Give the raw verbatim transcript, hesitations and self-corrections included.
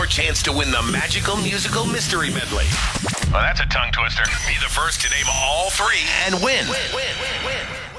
your chance to win the Magical Musical Mystery Medley. Well, that's a tongue twister. Be the first to name all three and win. Win, win, win, win.